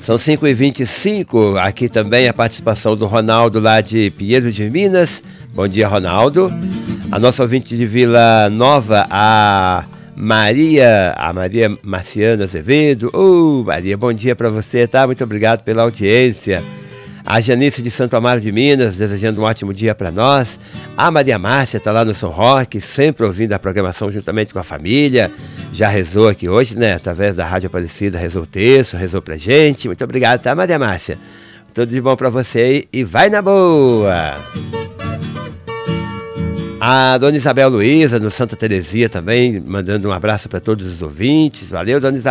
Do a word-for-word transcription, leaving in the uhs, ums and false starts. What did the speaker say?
São cinco e vinte e cinco, aqui também a participação do Ronaldo lá de Pinheiro de Minas. Bom dia, Ronaldo. A nossa ouvinte de Vila Nova, a Maria, a Maria Marciana Azevedo. Uh, Maria, bom dia para você, tá? Muito obrigado pela audiência. A Janice de Santo Amaro de Minas, desejando um ótimo dia para nós. A Maria Márcia está lá no São Roque, sempre ouvindo a programação juntamente com a família. Já rezou aqui hoje, né? Através da Rádio Aparecida, rezou o texto, rezou pra gente. Muito obrigado, tá, Maria Márcia? Tudo de bom para você aí e vai na boa! A Dona Isabel Luiza, no Santa Teresia também, mandando um abraço para todos os ouvintes. Valeu, Dona Isabel.